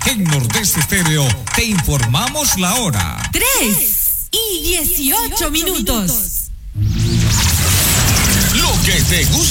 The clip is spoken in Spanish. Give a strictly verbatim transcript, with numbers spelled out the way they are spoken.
En Nordeste Estéreo te informamos la hora. Tres y dieciocho minutos. Lo que te gusta.